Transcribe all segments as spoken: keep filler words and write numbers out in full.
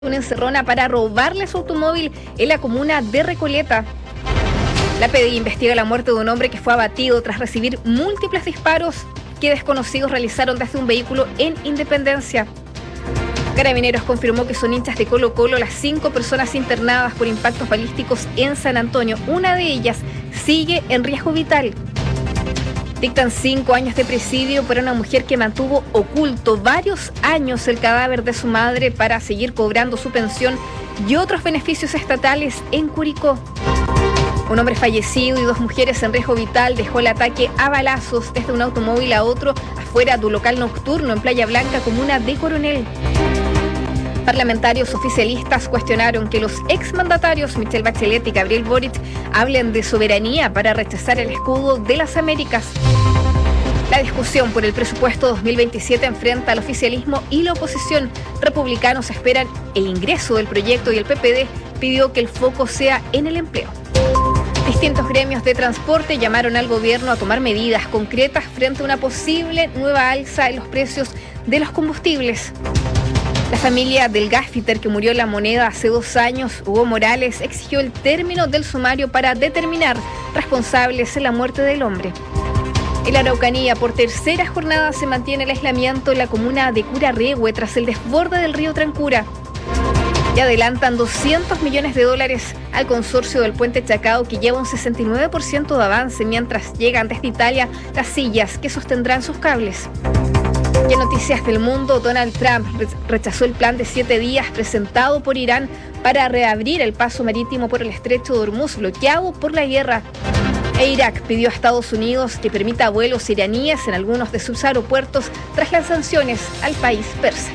una encerrona para robarle su automóvil en la comuna de Recoleta. La P D I investiga la muerte de un hombre que fue abatido tras recibir múltiples disparos que desconocidos realizaron desde un vehículo en Independencia. Carabineros confirmó que son hinchas de Colo Colo las cinco personas internadas por impactos balísticos en San Antonio. Una de ellas sigue en riesgo vital. Dictan cinco años de presidio por una mujer que mantuvo oculto varios años el cadáver de su madre para seguir cobrando su pensión y otros beneficios estatales en Curicó. Un hombre fallecido y dos mujeres en riesgo vital dejó el ataque a balazos desde un automóvil a otro afuera de un local nocturno en Playa Blanca, comuna de Coronel. Parlamentarios oficialistas cuestionaron que los exmandatarios Michelle Bachelet y Gabriel Boric hablen de soberanía para rechazar el escudo de las Américas. La discusión por el presupuesto dos mil veintisiete enfrenta al oficialismo y la oposición. Republicanos esperan el ingreso del proyecto y el P P D pidió que el foco sea en el empleo. Distintos gremios de transporte llamaron al gobierno a tomar medidas concretas frente a una posible nueva alza en los precios de los combustibles. La familia del gasfitter que murió en La Moneda hace dos años, Hugo Morales, exigió el término del sumario para determinar responsables en la muerte del hombre. En la Araucanía, por tercera jornada se mantiene el aislamiento en la comuna de Curarrehue tras el desborde del río Trancura. Y adelantan doscientos millones de dólares al consorcio del Puente Chacao, que lleva un sesenta y nueve por ciento de avance, mientras llegan desde Italia las sillas que sostendrán sus cables. Y en noticias del mundo, Donald Trump rechazó el plan de siete días presentado por Irán para reabrir el paso marítimo por el estrecho de Hormuz, bloqueado por la guerra. E Irak pidió a Estados Unidos que permita vuelos iraníes en algunos de sus aeropuertos tras las sanciones al país persa.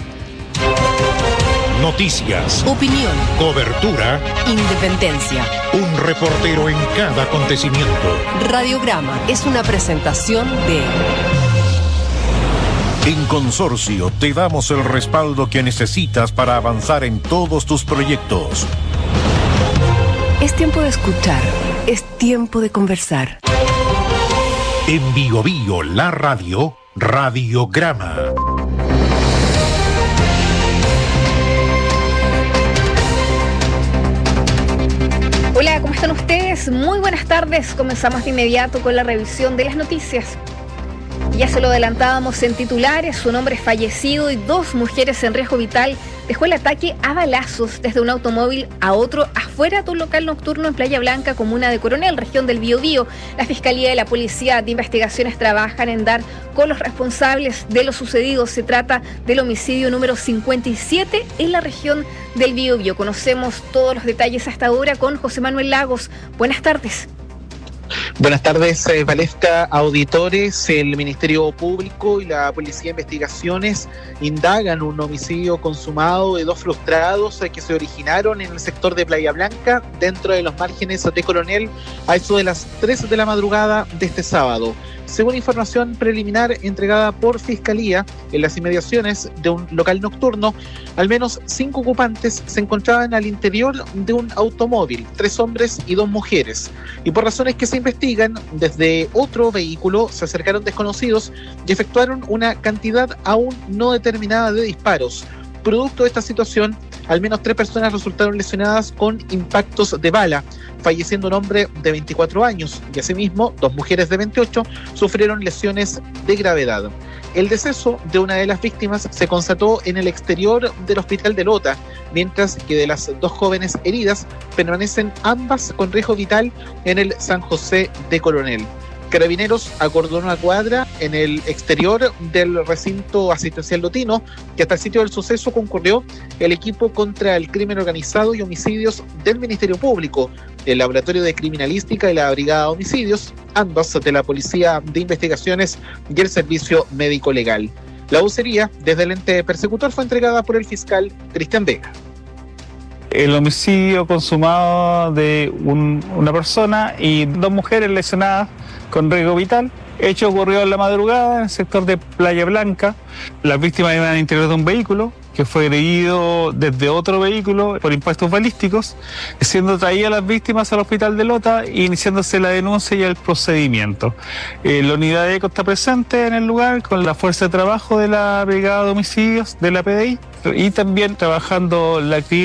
Noticias, opinión, cobertura, independencia. Un reportero en cada acontecimiento. Radiograma es una presentación de... En Consorcio te damos el respaldo que necesitas para avanzar en todos tus proyectos. Es tiempo de escuchar, es tiempo de conversar. En Bio Bio, la radio, Radiograma. Hola, ¿cómo están ustedes? Muy buenas tardes. Comenzamos de inmediato con la revisión de las noticias. Ya se lo adelantábamos en titulares, un hombre fallecido y dos mujeres en riesgo vital dejó el ataque a balazos desde un automóvil a otro afuera de un local nocturno en Playa Blanca, comuna de Coronel, región del Biobío. La Fiscalía y la Policía de Investigaciones trabajan en dar con los responsables de lo sucedido. Se trata del homicidio número cincuenta y siete en la región del Biobío. Conocemos todos los detalles hasta ahora con José Manuel Lagos. Buenas tardes. Buenas tardes, eh, Valesca, auditores. El Ministerio Público y la Policía de Investigaciones indagan un homicidio consumado de dos frustrados eh, que se originaron en el sector de Playa Blanca, dentro de los márgenes de Coronel, a eso de las tres de la madrugada de este sábado. Según información preliminar entregada por Fiscalía, en las inmediaciones de un local nocturno, al menos cinco ocupantes se encontraban al interior de un automóvil, tres hombres y dos mujeres. Y por razones que se investigan, desde otro vehículo se acercaron desconocidos y efectuaron una cantidad aún no determinada de disparos. Producto de esta situación, al menos tres personas resultaron lesionadas con impactos de bala, falleciendo un hombre de veinticuatro años y asimismo dos mujeres de veintiocho sufrieron lesiones de gravedad. El deceso de una de las víctimas se constató en el exterior del hospital de Lota, mientras que de las dos jóvenes heridas permanecen ambas con riesgo vital en el San José de Coronel. Carabineros acordonó una cuadra en el exterior del recinto asistencial lotino, que hasta el sitio del suceso concurrió el equipo contra el crimen organizado y homicidios del Ministerio Público, el Laboratorio de Criminalística y la Brigada de Homicidios, ambas de la Policía de Investigaciones y el Servicio Médico Legal. La vocería desde el ente persecutor fue entregada por el fiscal Cristian Vega. El homicidio consumado de un, una persona y dos mujeres lesionadas con riesgo vital. Hecho ocurrió en la madrugada en el sector de Playa Blanca. Las víctimas iban al interior de un vehículo que fue agredido desde otro vehículo por impactos balísticos, siendo traídas las víctimas al hospital de Lota e iniciándose la denuncia y el procedimiento. Eh, la unidad de ECO está presente en el lugar con la fuerza de trabajo de la Brigada de Homicidios de la P D I y también trabajando la actividad